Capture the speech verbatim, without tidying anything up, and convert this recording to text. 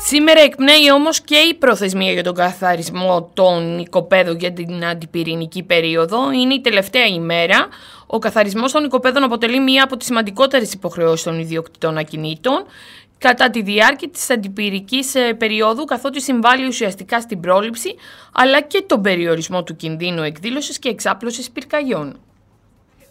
Σήμερα εκπνέει όμως και η προθεσμία για τον καθαρισμό των οικοπαίδων για την αντιπυρηνική περίοδο. Είναι η τελευταία ημέρα. Ο καθαρισμός των οικοπαίδων αποτελεί μία από τις σημαντικότερες υποχρεώσεις των ιδιοκτητών ακινήτων κατά τη διάρκεια της αντιπυρικής περίοδου, καθότι συμβάλλει ουσιαστικά στην πρόληψη αλλά και τον περιορισμό του κινδύνου εκδήλωσης και εξάπλωσης πυρκαγιών.